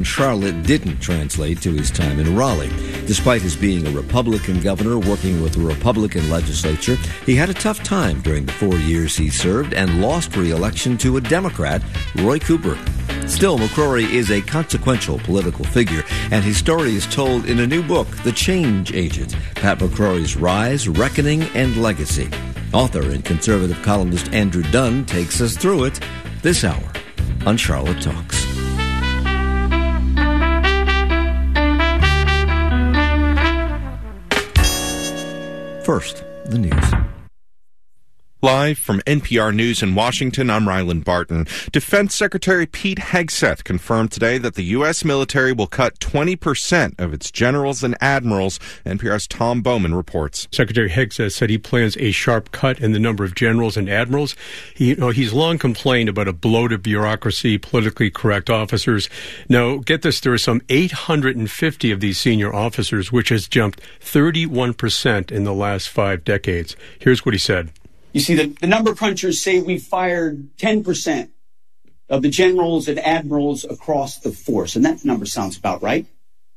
Charlotte didn't translate to his time in Raleigh. Despite his being a Republican governor working with the Republican legislature, he had a tough time during the 4 years he served and lost re-election to a Democrat, Roy Cooper. Still, McCrory is a consequential political figure, and his story is told in a new book, The Change Agent, Pat McCrory's Rise, Reckoning, and Legacy. Author and conservative columnist Andrew Dunn takes us through it this hour on Charlotte Talks. First, the news. Live from NPR News in Washington, I'm Ryland Barton. Defense Secretary Pete Hegseth confirmed today that the U.S. military will cut 20% of its generals and admirals. NPR's Tom Bowman reports. Secretary Hegseth said he plans a sharp cut in the number of generals and admirals. He's long complained about a bloated bureaucracy, politically correct officers. Now, get this, there are some 850 of these senior officers, which has jumped 31% in the last 5 decades. Here's what he said. You see, the number crunchers say we fired 10% of the generals and admirals across the force, and that number sounds about right.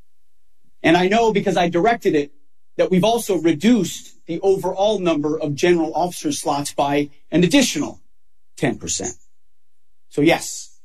And I know, because I directed it, that we've also reduced the overall number of general officer slots by an additional 10%. So yes,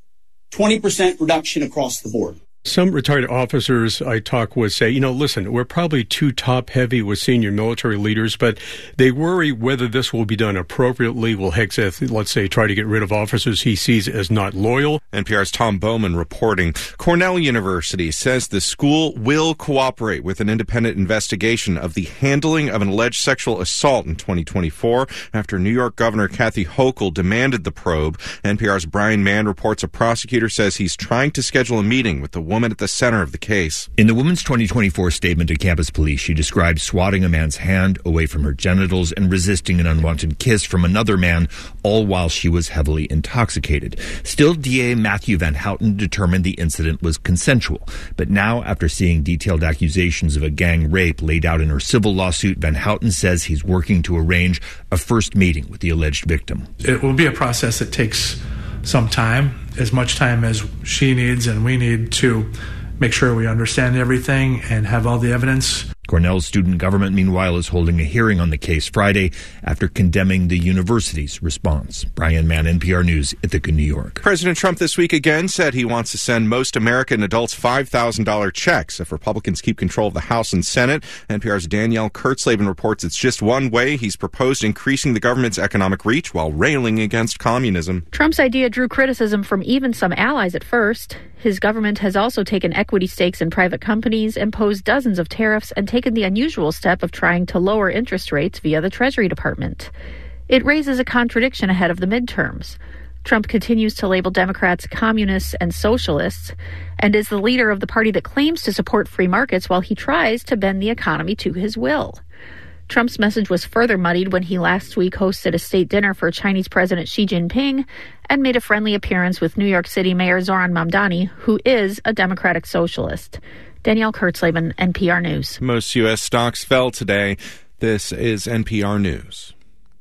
20% reduction across the board. Some retired officers I talk with say, listen, we're probably too top-heavy with senior military leaders, but they worry whether this will be done appropriately. Will Hegseth, let's say, try to get rid of officers he sees as not loyal? NPR's Tom Bowman reporting. Cornell University says the school will cooperate with an independent investigation of the handling of an alleged sexual assault in 2024 after New York Governor Kathy Hochul demanded the probe. NPR's Brian Mann reports a prosecutor says he's trying to schedule a meeting with the woman at the center of the case. In the woman's 2024 statement to campus police, she described swatting a man's hand away from her genitals and resisting an unwanted kiss from another man, all while she was heavily intoxicated. Still, DA Matthew Van Houten determined the incident was consensual. But now, after seeing detailed accusations of a gang rape laid out in her civil lawsuit, Van Houten says he's working to arrange a first meeting with the alleged victim. It will be a process that takes some time, as much time as she needs and we need to make sure we understand everything and have all the evidence. Cornell's student government, meanwhile, is holding a hearing on the case Friday after condemning the university's response. Brian Mann, NPR News, Ithaca, New York. President Trump this week again said he wants to send most American adults $5,000 checks if Republicans keep control of the House and Senate. NPR's Danielle Kurtzleben reports it's just one way he's proposed increasing the government's economic reach while railing against communism. Trump's idea drew criticism from even some allies at first. His government has also taken equity stakes in private companies, imposed dozens of tariffs, and taken the unusual step of trying to lower interest rates via the Treasury Department. It raises a contradiction ahead of the midterms. Trump continues to label Democrats communists and socialists, and is the leader of the party that claims to support free markets while he tries to bend the economy to his will. Trump's message was further muddied when he last week hosted a state dinner for Chinese President Xi Jinping and made a friendly appearance with New York City Mayor Zohran Mamdani, who is a Democratic socialist. Danielle Kurtzleben, NPR News. Most U.S. stocks fell today. This is NPR News.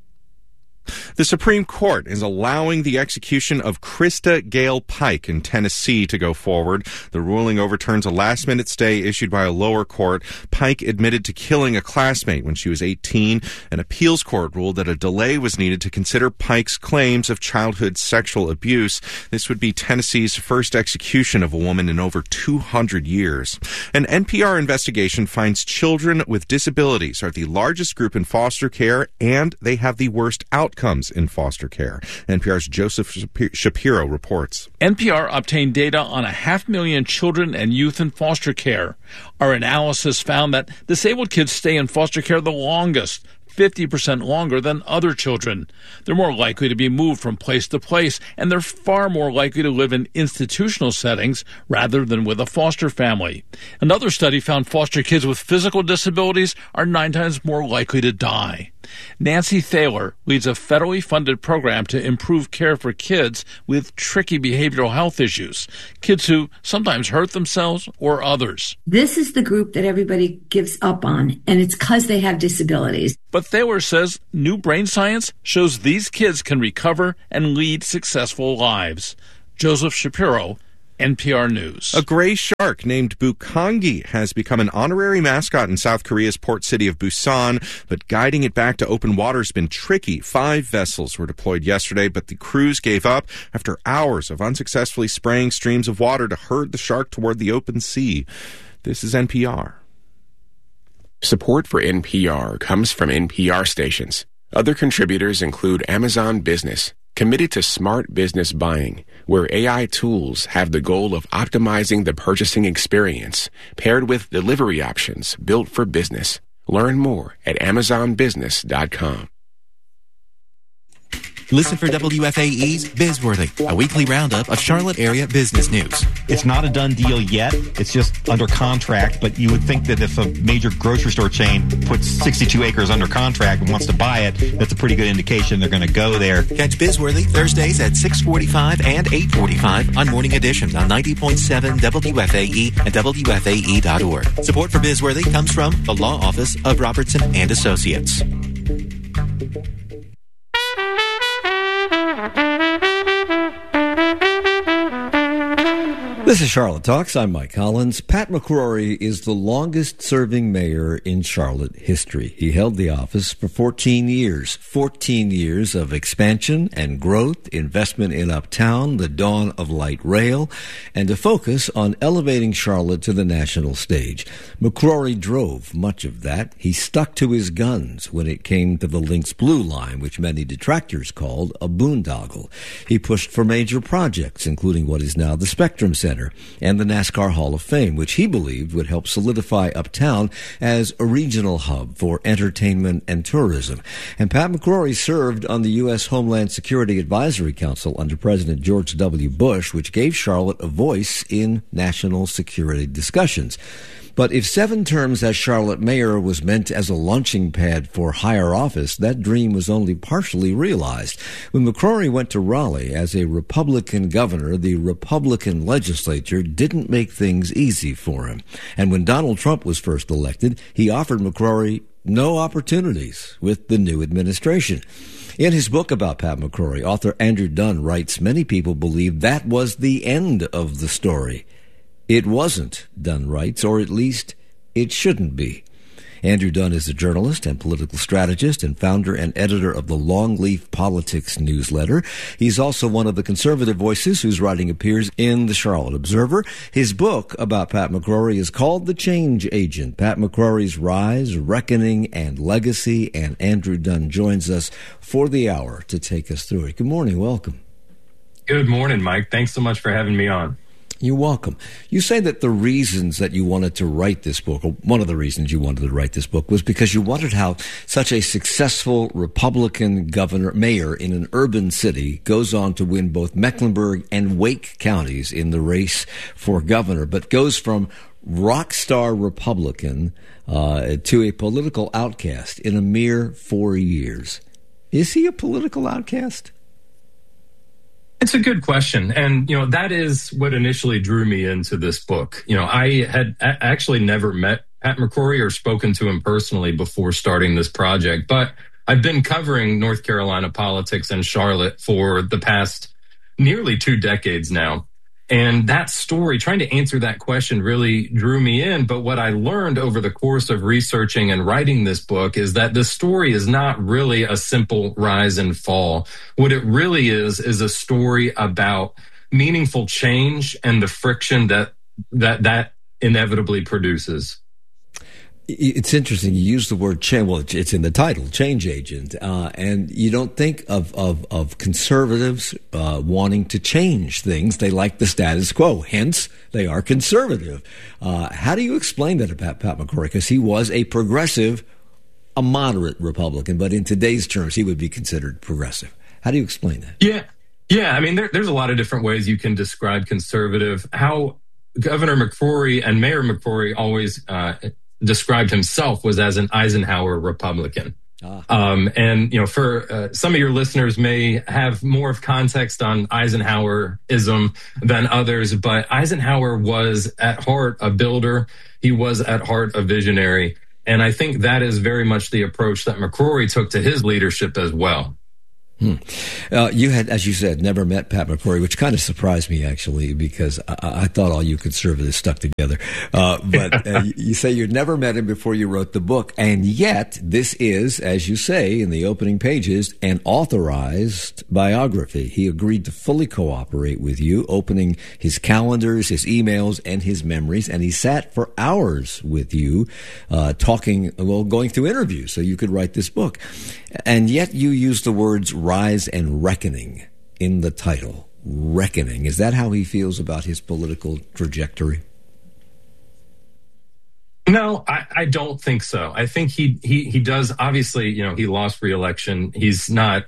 The Supreme Court is allowing the execution of Krista Gale Pike in Tennessee to go forward. The ruling overturns a last-minute stay issued by a lower court. Pike admitted to killing a classmate when she was 18. An appeals court ruled that a delay was needed to consider Pike's claims of childhood sexual abuse. This would be Tennessee's first execution of a woman in over 200 years. An NPR investigation finds children with disabilities are the largest group in foster care, and they have the worst outcomes in foster care. NPR's Joseph Shapiro reports. NPR obtained data on 500,000 children and youth in foster care. Our analysis found that disabled kids stay in foster care the longest, 50% longer than other children. They're more likely to be moved from place to place, and they're far more likely to live in institutional settings rather than with a foster family. Another study found foster kids with physical disabilities are 9 times more likely to die. Nancy Thaler leads a federally funded program to improve care for kids with tricky behavioral health issues, kids who sometimes hurt themselves or others. This is the group that everybody gives up on, and it's because they have disabilities. But Thaler says new brain science shows these kids can recover and lead successful lives. Joseph Shapiro, NPR News. A gray shark named Bukangi has become an honorary mascot in South Korea's port city of Busan, but guiding it back to open water has been tricky. 5 vessels were deployed yesterday, but the crews gave up after hours of unsuccessfully spraying streams of water to herd the shark toward the open sea. This is NPR. Support for NPR comes from NPR stations. Other contributors include Amazon Business, committed to smart business buying, where AI tools have the goal of optimizing the purchasing experience, paired with delivery options built for business. Learn more at AmazonBusiness.com. Listen for WFAE's Bizworthy, a weekly roundup of Charlotte area business news. It's not a done deal yet. It's just under contract, but you would think that if a major grocery store chain puts 62 acres under contract and wants to buy it, that's a pretty good indication they're going to go there. Catch Bizworthy Thursdays at 6:45 and 8:45 on Morning Edition on 90.7 WFAE and WFAE.org. Support for Bizworthy comes from the Law Office of Robertson and Associates. This is Charlotte Talks. I'm Mike Collins. Pat McCrory is the longest-serving mayor in Charlotte history. He held the office for 14 years. 14 years of expansion and growth, investment in Uptown, the dawn of light rail, and a focus on elevating Charlotte to the national stage. McCrory drove much of that. He stuck to his guns when it came to the Lynx Blue Line, which many detractors called a boondoggle. He pushed for major projects, including what is now the Spectrum Center and the NASCAR Hall of Fame, which he believed would help solidify Uptown as a regional hub for entertainment and tourism. And Pat McCrory served on the U.S. Homeland Security Advisory Council under President George W. Bush, which gave Charlotte a voice in national security discussions. But if 7 terms as Charlotte mayor was meant as a launching pad for higher office, that dream was only partially realized. When McCrory went to Raleigh as a Republican governor, the Republican legislature didn't make things easy for him. And when Donald Trump was first elected, he offered McCrory no opportunities with the new administration. In his book about Pat McCrory, author Andrew Dunn writes, many people believe that was the end of the story. It wasn't, Dunn writes, or at least it shouldn't be. Andrew Dunn is a journalist and political strategist and founder and editor of the Longleaf Politics newsletter. He's also one of the conservative voices whose writing appears in the Charlotte Observer. His book about Pat McCrory is called The Change Agent, Pat McCrory's Rise, Reckoning, and Legacy. And Andrew Dunn joins us for the hour to take us through it. Good morning. Welcome. Good morning, Mike. Thanks so much for having me on. You're welcome. You say that the reasons that you wanted to write this book, or one of the reasons you wanted to write this book, was because you wondered how such a successful Republican mayor in an urban city goes on to win both Mecklenburg and Wake counties in the race for governor, but goes from rock star Republican to a political outcast in a mere 4 years. Is he a political outcast? It's a good question. And, that is what initially drew me into this book. I had actually never met Pat McCrory or spoken to him personally before starting this project, but I've been covering North Carolina politics and Charlotte for the past nearly 2 decades now. And that story, trying to answer that question, really drew me in. But what I learned over the course of researching and writing this book is that the story is not really a simple rise and fall. What it really is a story about meaningful change and the friction that inevitably produces. It's interesting. You use the word change. Well, it's in the title, change agent. And you don't think of conservatives wanting to change things. They like the status quo. Hence, they are conservative. How do you explain that about Pat McCrory? Because he was a progressive, a moderate Republican, but in today's terms, he would be considered progressive. How do you explain that? Yeah. I mean, there's a lot of different ways you can describe conservative. How Governor McCrory and Mayor McCrory always described himself was as an Eisenhower Republican. And, for some of your listeners may have more of context on Eisenhowerism than others, but Eisenhower was at heart a builder. He was at heart a visionary. And I think that is very much the approach that McCrory took to his leadership as well. You had, as you said, never met Pat McCrory, which kind of surprised me, actually, because I thought all you conservatives stuck together. But you say you'd never met him before you wrote the book, and yet this is, as you say in the opening pages, an authorized biography. He agreed to fully cooperate with you, opening his calendars, his emails, and his memories, and he sat for hours with you, going through interviews so you could write this book. And yet you use the words rise and reckoning in the title. Reckoning. Is that how he feels about his political trajectory? No, I don't think so. I think he does. Obviously, he lost re-election. He's not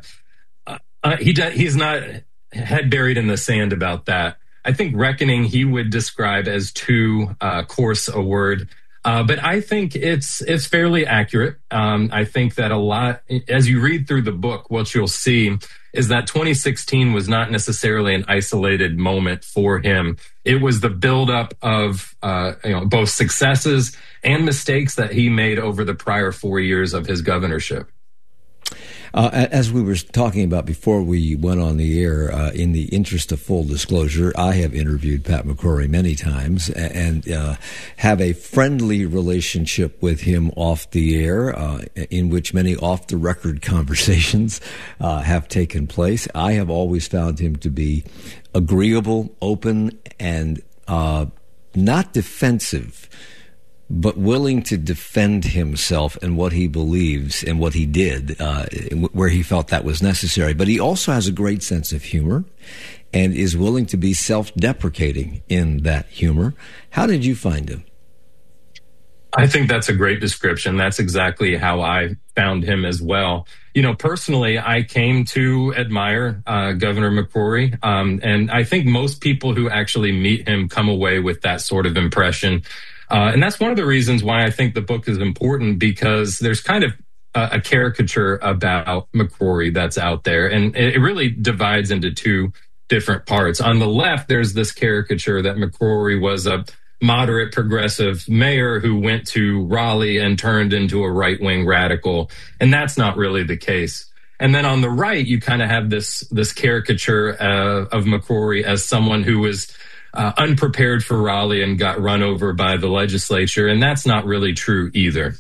he's not head buried in the sand about that. I think reckoning he would describe as too coarse a word. But I think it's fairly accurate. I think that a lot, as you read through the book, what you'll see is that 2016 was not necessarily an isolated moment for him. It was the buildup of both successes and mistakes that he made over the prior 4 years of his governorship. As we were talking about before we went on the air, in the interest of full disclosure, I have interviewed Pat McCrory many times and have a friendly relationship with him off the air, in which many off-the-record conversations have taken place. I have always found him to be agreeable, open, and not defensive, but willing to defend himself and what he believes and what he did where he felt that was necessary. But he also has a great sense of humor and is willing to be self-deprecating in that humor. How did you find him? I think that's a great description. That's exactly how I found him as well. Personally, I came to admire Governor McCrory, and I think most people who actually meet him come away with that sort of impression. And that's one of the reasons why I think the book is important, because there's kind of a caricature about McCrory that's out there, and it really divides into two different parts. On the left, there's this caricature that McCrory was a moderate progressive mayor who went to Raleigh and turned into a right-wing radical, and that's not really the case. And then on the right, you kind of have this caricature of McCrory as someone who was unprepared for Raleigh and got run over by the legislature, and that's not really true either.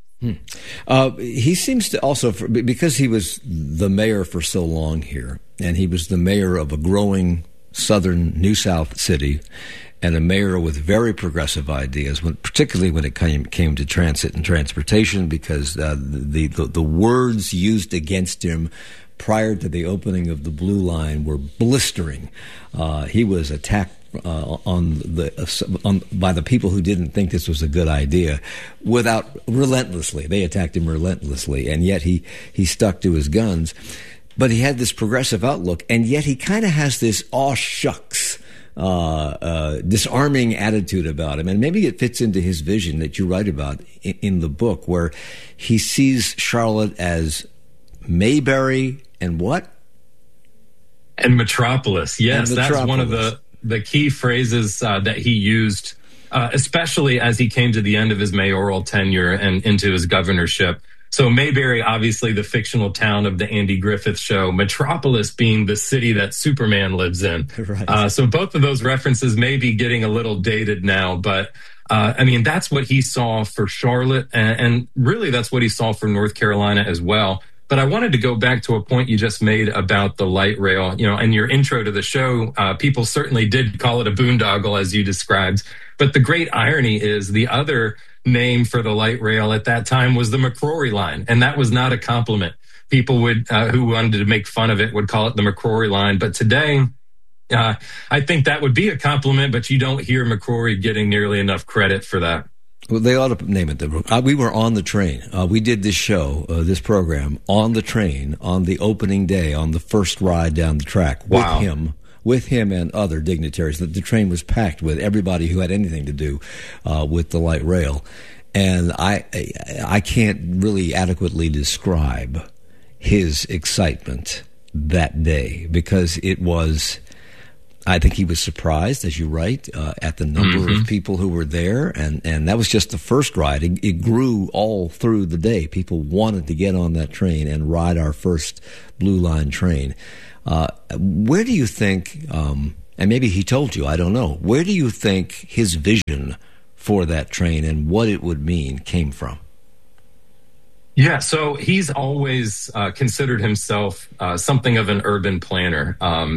He seems to also, because he was the mayor for so long here, and he was the mayor of a growing southern New South city, and a mayor with very progressive ideas, particularly when it came to transit and transportation, because the words used against him prior to the opening of the Blue Line were blistering. He was attacked by the people who didn't think this was a good idea, relentlessly. They attacked him relentlessly, and yet he stuck to his guns. But he had this progressive outlook, and yet he kind of has this aw shucks, disarming attitude about him. And maybe it fits into his vision that you write about in the book, where he sees Charlotte as Mayberry and what? And Metropolis. Yes, and Metropolis. That's one of the key phrases that he used, especially as he came to the end of his mayoral tenure and into his governorship. So Mayberry, obviously the fictional town of the Andy Griffith Show, Metropolis being the city that Superman lives in. Right. So both of those references may be getting a little dated now, but that's what he saw for Charlotte, and really that's what he saw for North Carolina as well. But I wanted to go back to a point you just made about the light rail. In your intro to the show, people certainly did call it a boondoggle, as you described. But the great irony is the other name for the light rail at that time was the McCrory line, and that was not a compliment. People would who wanted to make fun of it would call it the McCrory line. But today, I think that would be a compliment, but you don't hear McCrory getting nearly enough credit for that. Well, they ought to name it. We were on the train. We did this show, this program, on the train on the opening day, on the first ride down the track with him and other dignitaries. The train was packed with everybody who had anything to do with the light rail. And I can't really adequately describe his excitement that day, because it was I think he was surprised, as you write, at the number of people who were there, and that was just the first ride. It grew all through the day. People wanted to get on that train and ride our first Blue Line train. Where do you think, and maybe he told you, I don't know, where do you think his vision for that train and what it would mean came from? Yeah, so he's always considered himself something of an urban planner.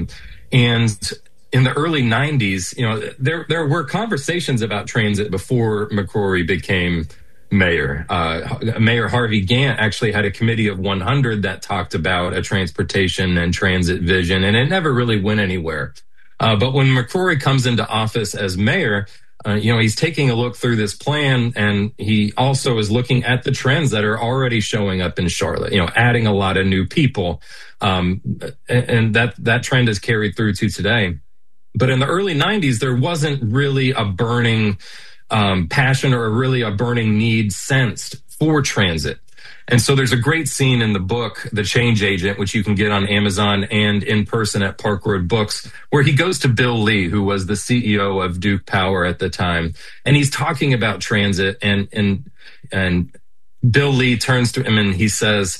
And in the early 90s, there were conversations about transit before McCrory became mayor. Mayor Harvey Gantt actually had a committee of 100 that talked about a transportation and transit vision, and it never really went anywhere. But when McCrory comes into office as mayor, he's taking a look through this plan, and he also is looking at the trends that are already showing up in Charlotte, adding a lot of new people. And that trend is carried through to today. But in the early 90s, there wasn't really a burning passion or really a burning need sensed for transit. And so there's a great scene in the book, The Change Agent, which you can get on Amazon and in person at Park Road Books, where he goes to Bill Lee, who was the CEO of Duke Power at the time. And he's talking about transit, and Bill Lee turns to him and he says,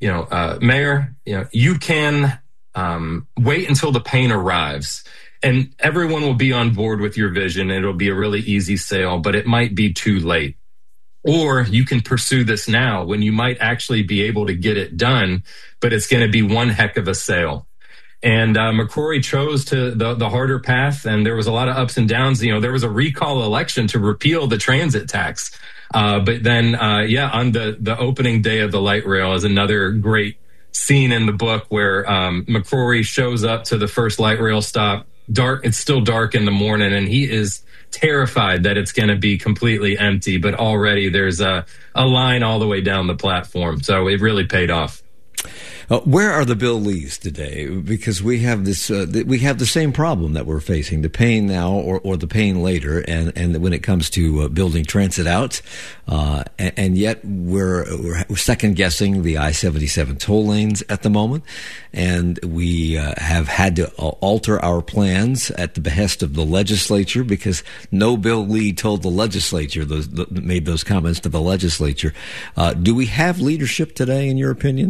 Mayor, you can wait until the pain arrives. And everyone will be on board with your vision. It'll be a really easy sale, but it might be too late. Or you can pursue this now when you might actually be able to get it done, but it's going to be one heck of a sale. And McCrory chose the harder path, and there was a lot of ups and downs. There was a recall election to repeal the transit tax. But then, on the opening day of the light rail is another great scene in the book where McCrory shows up to the first light rail stop. Dark, it's still dark in the morning, and he is terrified that it's going to be completely empty, but already there's a line all the way down the platform. So it really paid off. Where are the Bill Lees today? Because we have this, we have the same problem that we're facing: the pain now or the pain later. And when it comes to building transit out, and yet we're second guessing the I-77 toll lanes at the moment, and we have had to alter our plans at the behest of the legislature because no Bill Lee told the legislature made those comments to the legislature. Do we have leadership today, in your opinion,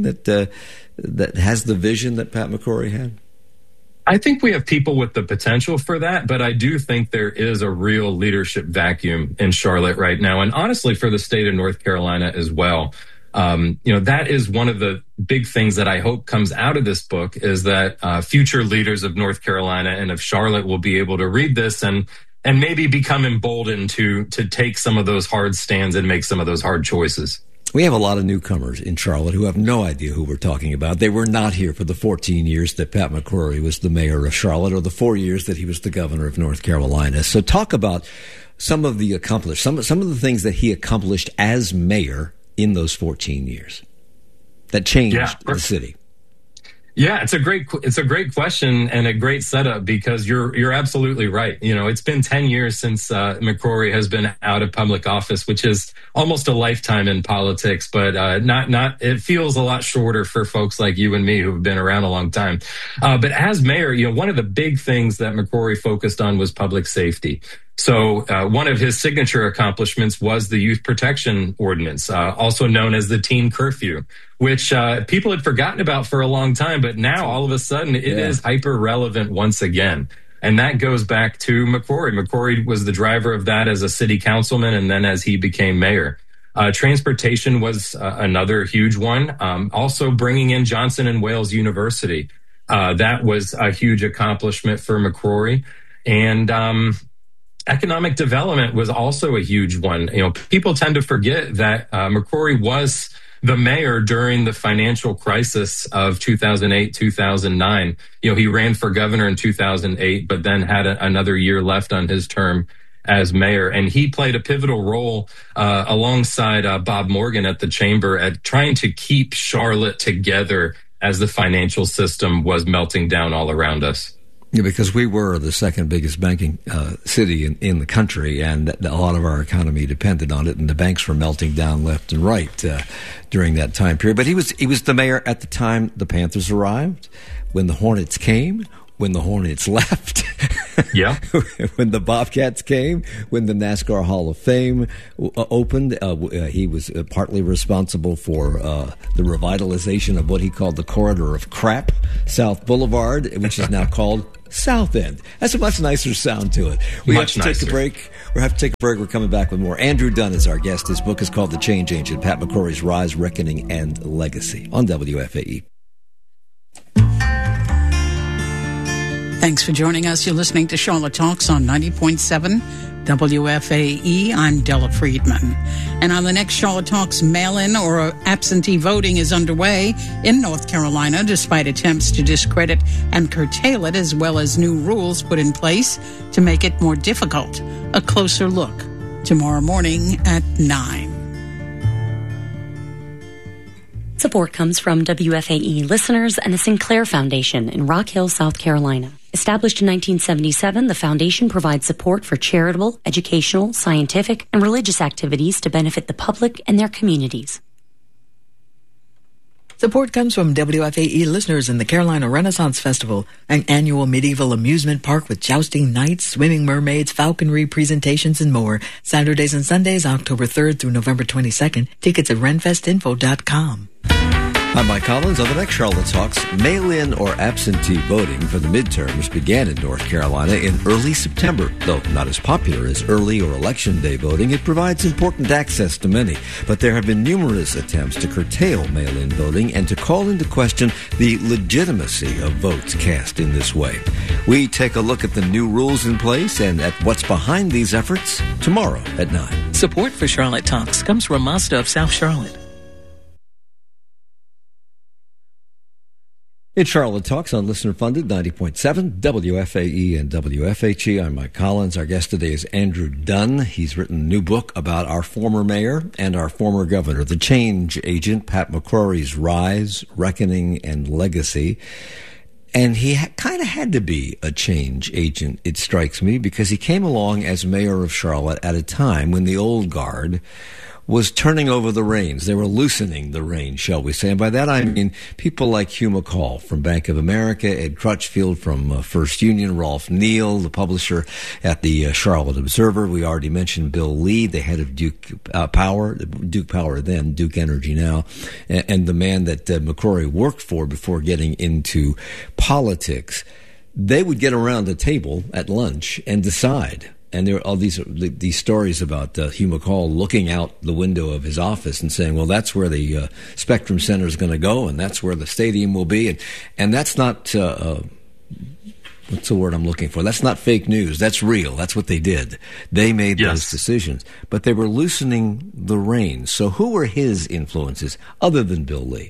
that has the vision that Pat McCrory had? I think we have people with the potential for that, but I do think there is a real leadership vacuum in Charlotte right now, and honestly for the state of North Carolina as well. That is one of the big things that I hope comes out of this book, is that future leaders of North Carolina and of Charlotte will be able to read this and maybe become emboldened to take some of those hard stands and make some of those hard choices. We have a lot of newcomers in Charlotte who have no idea who we're talking about. They were not here for the 14 years that Pat McCrory was the mayor of Charlotte, or the 4 years that he was the governor of North Carolina. So talk about some of the some of the things that he accomplished as mayor in those 14 years that changed the city. Yeah, it's a great question and a great setup, because you're absolutely right. It's been 10 years since McCrory has been out of public office, which is almost a lifetime in politics, but not it feels a lot shorter for folks like you and me who've been around a long time. But as mayor, one of the big things that McCrory focused on was public safety. So one of his signature accomplishments was the Youth Protection Ordinance, also known as the teen curfew, which people had forgotten about for a long time. But now all of a sudden it is hyper relevant once again. And that goes back to McCrory. McCrory was the driver of that as a city councilman, and then as he became mayor. Transportation was another huge one. Also bringing in Johnson and Wales University. That was a huge accomplishment for McCrory. And economic development was also a huge one. People tend to forget that McCrory was the mayor during the financial crisis of 2008, 2009. He ran for governor in 2008, but then had another year left on his term as mayor. And he played a pivotal role alongside Bob Morgan at the chamber at trying to keep Charlotte together as the financial system was melting down all around us. Yeah, because we were the second biggest banking city in the country, and a lot of our economy depended on it, and the banks were melting down left and right during that time period. But he was the mayor at the time the Panthers arrived, when the Hornets came, when the Hornets left. Yeah. When the Bobcats came, when the NASCAR Hall of Fame opened, he was partly responsible for the revitalization of what he called the Corridor of Crap, South Boulevard, which is now called South End. That's a much nicer sound to it. We have to take a break. We'll have to take a break. We're coming back with more. Andrew Dunn is our guest. His book is called The Change Agent, Pat McCrory's Rise, Reckoning, and Legacy on WFAE. Thanks for joining us. You're listening to Charlotte Talks on 90.7 WFAE. I'm Della Friedman. And on the next Charlotte Talks, mail-in or absentee voting is underway in North Carolina, despite attempts to discredit and curtail it, as well as new rules put in place to make it more difficult. A closer look tomorrow morning at 9. Support comes from WFAE listeners and the Sinclair Foundation in Rock Hill, South Carolina. Established in 1977, the foundation provides support for charitable, educational, scientific, and religious activities to benefit the public and their communities. Support comes from WFAE listeners in the Carolina Renaissance Festival, an annual medieval amusement park with jousting nights, swimming mermaids, falconry presentations, and more. Saturdays and Sundays, October 3rd through November 22nd. Tickets at renfestinfo.com. I'm Mike Collins. On the next Charlotte Talks, mail-in or absentee voting for the midterms began in North Carolina in early September. Though not as popular as early or election day voting, it provides important access to many. But there have been numerous attempts to curtail mail-in voting and to call into question the legitimacy of votes cast in this way. We take a look at the new rules in place and at what's behind these efforts tomorrow at 9. Support for Charlotte Talks comes from Mazda of South Charlotte. It's Charlotte Talks on listener-funded 90.7 WFAE and WFHE. I'm Mike Collins. Our guest today is Andrew Dunn. He's written a new book about our former mayor and our former governor, The Change Agent, Pat McCrory's Rise, Reckoning, and Legacy. And he kind of had to be a change agent, it strikes me, because he came along as mayor of Charlotte at a time when the old guard was turning over the reins. They were loosening the reins, shall we say. And by that I mean people like Hugh McCall from Bank of America, Ed Crutchfield from First Union, Rolf Neal, the publisher at the Charlotte Observer. We already mentioned Bill Lee, the head of Duke Power then, Duke Energy now, and the man that McCrory worked for before getting into politics. They would get around the table at lunch and decide. And there are all these stories about Hugh McCall looking out the window of his office and saying, well, that's where the Spectrum Center is going to go, and that's where the stadium will be. And that's not, what's the word I'm looking for? That's not fake news. That's real. That's what they did. They made those decisions. But they were loosening the reins. So who were his influences other than Bill Lee?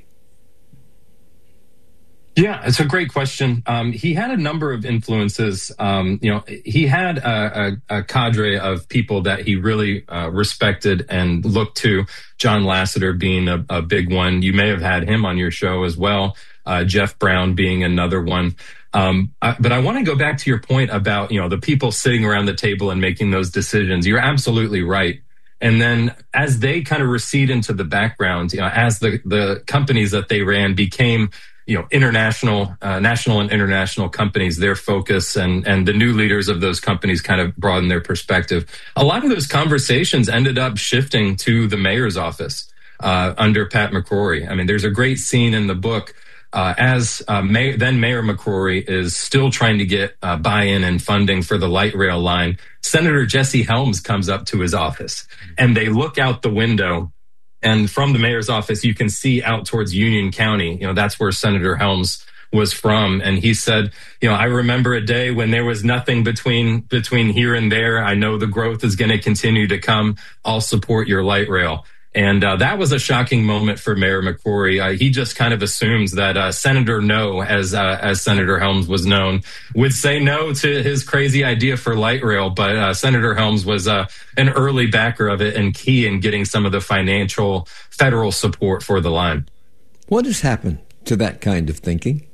Yeah, it's a great question. He had a number of influences. He had a cadre of people that he really respected and looked to. John Lasseter being a big one. You may have had him on your show as well. Jeff Brown being another one. But I want to go back to your point about, the people sitting around the table and making those decisions. You're absolutely right. And then as they kind of recede into the background, as the companies that they ran became international, national and international companies, their focus and the new leaders of those companies kind of broadened their perspective. A lot of those conversations ended up shifting to the mayor's office under Pat McCrory. I mean, there's a great scene in the book as then Mayor McCrory is still trying to get buy-in and funding for the light rail line. Senator Jesse Helms comes up to his office and they look out the window. And from the mayor's office, you can see out towards Union County. That's where Senator Helms was from. And he said, I remember a day when there was nothing between here and there. I know the growth is going to continue to come. I'll support your light rail. And that was a shocking moment for Mayor McCrory. He just kind of assumes that Senator No, as Senator Helms was known, would say no to his crazy idea for light rail. But Senator Helms was an early backer of it and key in getting some of the financial federal support for the line. What has happened to that kind of thinking?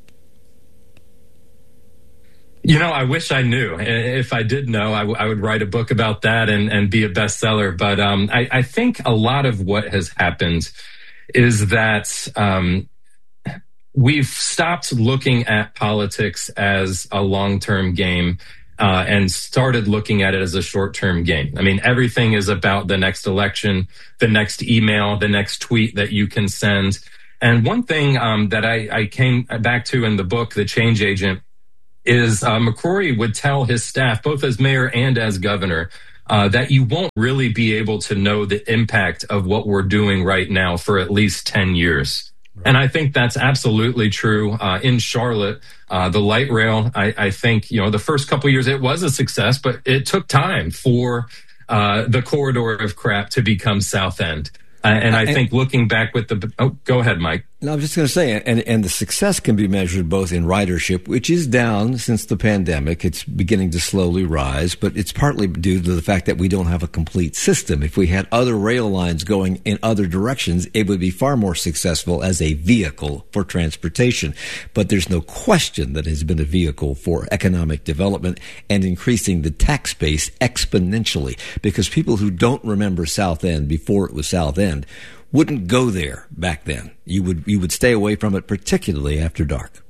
I wish I knew. If I did know, I would write a book about that and be a bestseller. But I think a lot of what has happened is that we've stopped looking at politics as a long-term game and started looking at it as a short-term game. I mean, everything is about the next election, the next email, the next tweet that you can send. And one thing that I came back to in the book, The Change Agent, is McCrory would tell his staff, both as mayor and as governor, that you won't really be able to know the impact of what we're doing right now for at least 10 years. Right. And I think that's absolutely true. In Charlotte, the light rail, I think, the first couple of years it was a success, but it took time for the corridor of crap to become South End. And I think looking back with go ahead, Mike. No, I'm just going to say, and the success can be measured both in ridership, which is down since the pandemic. It's beginning to slowly rise, but it's partly due to the fact that we don't have a complete system. If we had other rail lines going in other directions, it would be far more successful as a vehicle for transportation. But there's no question that it has been a vehicle for economic development and increasing the tax base exponentially, because people who don't remember South End before it was South End wouldn't go there back then. You would stay away from it, particularly after dark.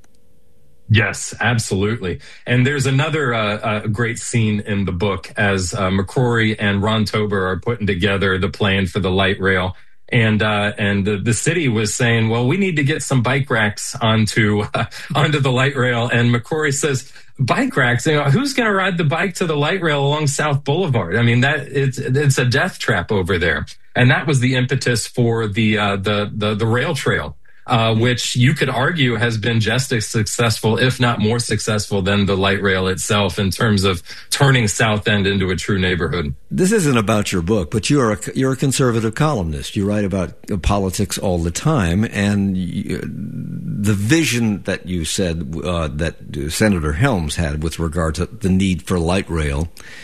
Yes, absolutely. And there's another great scene in the book as McCrory and Ron Tober are putting together the plan for the light rail. And the city was saying, well, we need to get some bike racks onto the light rail. And McCrory says, bike racks, who's going to ride the bike to the light rail along South Boulevard? I mean, it's a death trap over there. And that was the impetus for the rail trail, which you could argue has been just as successful, if not more successful, than the light rail itself in terms of turning South End into a true neighborhood. This isn't about your book, but you're a conservative columnist. You write about politics all the time, and the vision that you said that Senator Helms had with regard to the need for light rail.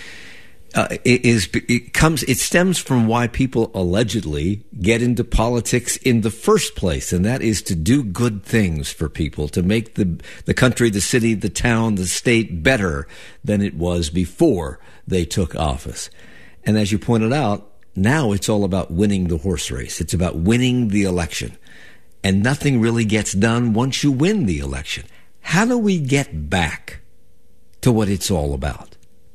It stems from why people allegedly get into politics in the first place, and that is to do good things for people, to make the country, the city, the town, the state better than it was before they took office. And as you pointed out, now it's all about winning the horse race. It's about winning the election. And nothing really gets done once you win the election. How do we get back to what it's all about?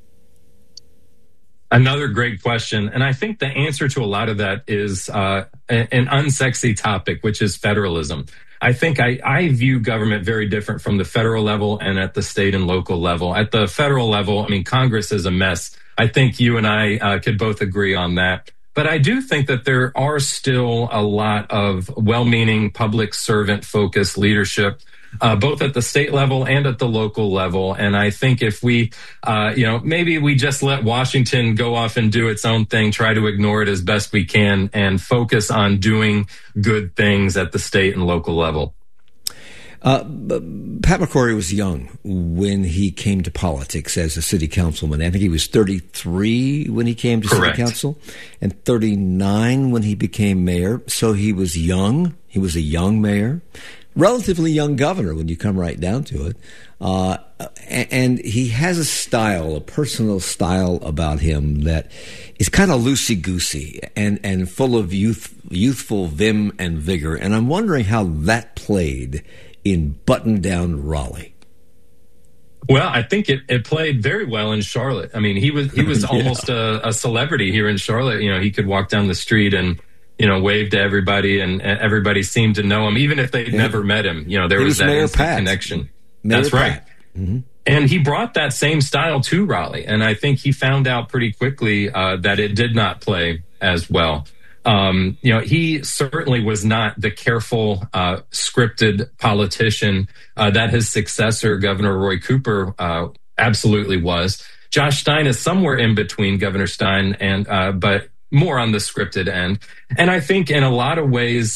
Another great question. And I think the answer to a lot of that is an unsexy topic, which is federalism. I think I view government very different from the federal level and at the state and local level. At the federal level, I mean, Congress is a mess. I think you and I could both agree on that. But I do think that there are still a lot of well-meaning public servant-focused leadership both at the state level and at the local level. And I think if we, maybe we just let Washington go off and do its own thing, try to ignore it as best we can, and focus on doing good things at the state and local level. Pat McCrory was young when he came to politics as a city councilman. I think he was 33 when he came to Correct. City Council and 39 when he became mayor. So he was young. He was a young mayor. Relatively young governor when you come right down to it. And he has a style, a personal style about him that is kind of loosey-goosey and full of youthful vim and vigor. And I'm wondering how that played in button-down Raleigh. Well, I think it played very well in Charlotte. I mean, he was almost a celebrity here in Charlotte. You know, he could walk down the street and wave to everybody, and everybody seemed to know him, even if they'd never met him. There was that instant connection. Mayor That's right. Mm-hmm. And he brought that same style to Raleigh, and I think he found out pretty quickly that it did not play as well. He certainly was not the careful, scripted politician that his successor, Governor Roy Cooper, absolutely was. Josh Stein is somewhere in between Governor Stein and, but more on the scripted end. And I think in a lot of ways,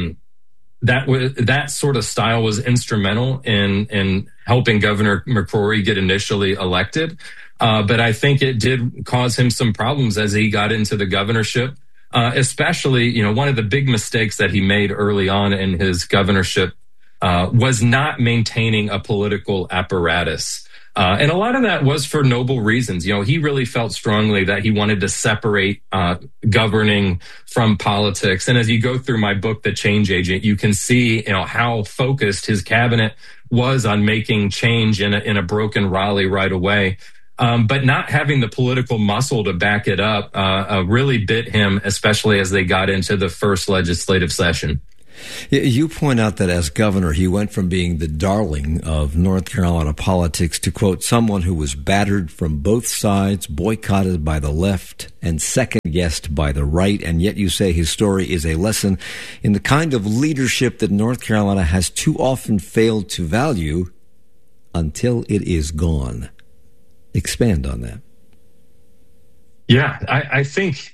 that sort of style was instrumental in helping Governor McCrory get initially elected. But I think it did cause him some problems as he got into the governorship. Especially, one of the big mistakes that he made early on in his governorship was not maintaining a political apparatus. And a lot of that was for noble reasons. He really felt strongly that he wanted to separate governing from politics. And as you go through my book, The Change Agent, you can see how focused his cabinet was on making change in a broken Raleigh right away. But not having the political muscle to back it up really bit him, especially as they got into the first legislative session. You point out that as governor, he went from being the darling of North Carolina politics to, quote, someone who was battered from both sides, boycotted by the left, and second-guessed by the right. And yet you say his story is a lesson in the kind of leadership that North Carolina has too often failed to value until it is gone. Expand on that. Yeah, I think,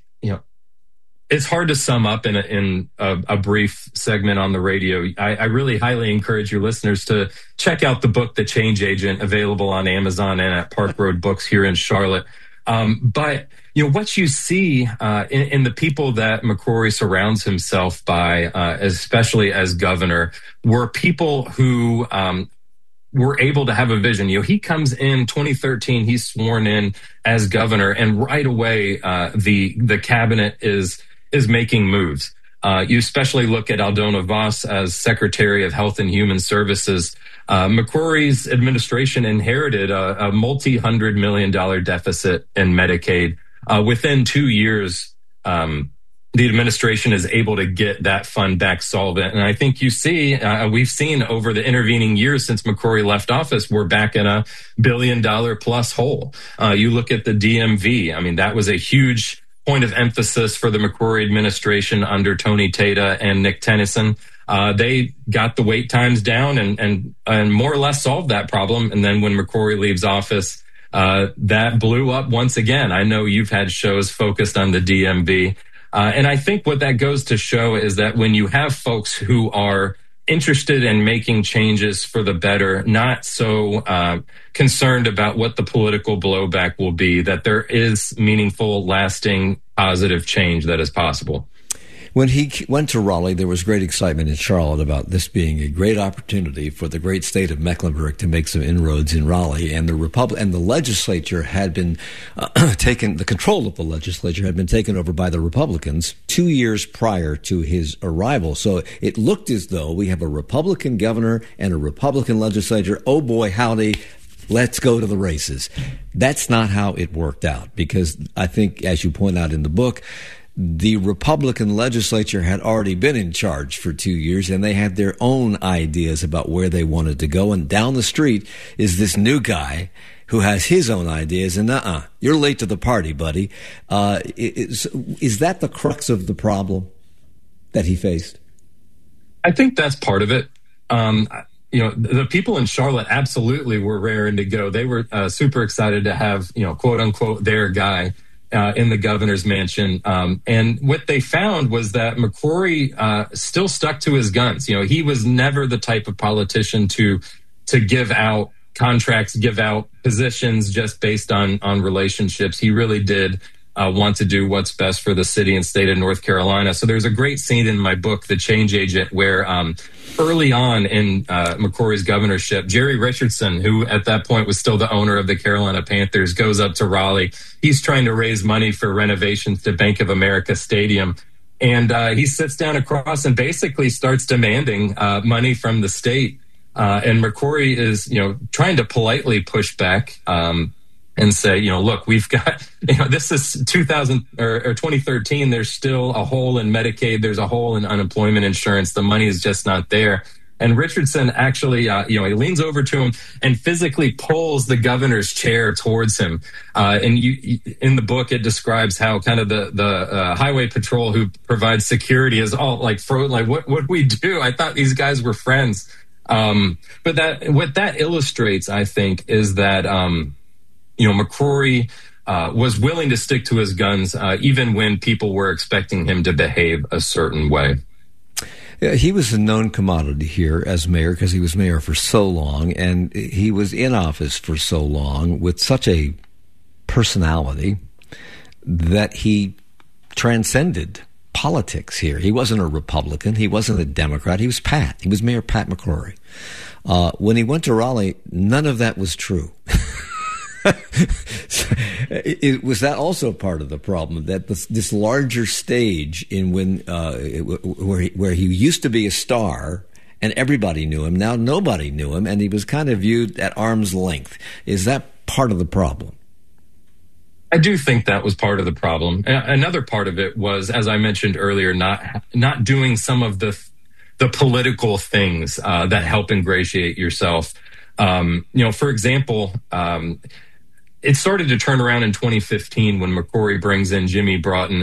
it's hard to sum up in a brief segment on the radio. I really highly encourage your listeners to check out the book, The Change Agent, available on Amazon and at Park Road Books here in Charlotte. But what you see in the people that McCrory surrounds himself by, especially as governor, were people who were able to have a vision. He comes in 2013, he's sworn in as governor, and right away the cabinet is making moves. You especially look at Aldona Voss as Secretary of Health and Human Services. McCrory's administration inherited a multi-$100 million deficit in Medicaid. Within 2 years, the administration is able to get that fund back solvent. And I think you see, we've seen over the intervening years since McCrory left office, we're back in a $1 billion plus hole. You look at the DMV. I mean, that was a huge point of emphasis for the McCrory administration under Tony Tata and Nick Tennyson. They got the wait times down and more or less solved that problem. And then when McCrory leaves office, that blew up once again. I know you've had shows focused on the DMV. And I think what that goes to show is that when you have folks who are interested in making changes for the better, not so concerned about what the political blowback will be, that there is meaningful, lasting, positive change that is possible. When he went to Raleigh, there was great excitement in Charlotte about this being a great opportunity for the great state of Mecklenburg to make some inroads in Raleigh. And the legislature had been the control of the legislature had been taken over by the Republicans 2 years prior to his arrival. So it looked as though we have a Republican governor and a Republican legislature. Oh boy, howdy. Let's go to the races. That's not how it worked out, because I think, as you point out in the book, the Republican legislature had already been in charge for 2 years, and they had their own ideas about where they wanted to go. And down the street is this new guy who has his own ideas, and you're late to the party, buddy. Is that the crux of the problem that he faced? I think that's part of it. The people in Charlotte absolutely were raring to go. They were super excited to have, quote unquote, their guy in the governor's mansion. And what they found was that McCrory still stuck to his guns. He was never the type of politician to give out contracts, give out positions just based on relationships. He really did want to do what's best for the city and state of North Carolina. So there's a great scene in my book, The Change Agent, where early on in McCrory's governorship, Jerry Richardson, who at that point was still the owner of the Carolina Panthers, goes up to Raleigh. He's trying to raise money for renovations to Bank of America Stadium. And he sits down across and basically starts demanding money from the state. And McCrory is, trying to politely push back and say, look, we've got, this is 2013. There's still a hole in Medicaid. There's a hole in unemployment insurance. The money is just not there. And Richardson actually, he leans over to him and physically pulls the governor's chair towards him. And in the book, it describes how kind of the highway patrol who provides security is all like, what do we do? I thought these guys were friends. But what that illustrates, I think, is that, McCrory was willing to stick to his guns even when people were expecting him to behave a certain way. He was a known commodity here as mayor because he was mayor for so long, and he was in office for so long with such a personality that he transcended politics here. He wasn't a Republican. He wasn't a Democrat. He was Pat. He was Mayor Pat McCrory. When he went to Raleigh, none of that was true. Was that also part of the problem, that this larger stage in where he used to be a star and everybody knew him, now nobody knew him, and he was kind of viewed at arm's length? Is that part of the problem? I do think that was part of the problem. Another part of it was, as I mentioned earlier, not doing some of the political things that help ingratiate yourself. For example, it started to turn around in 2015 when McCrory brings in Jimmy Broughton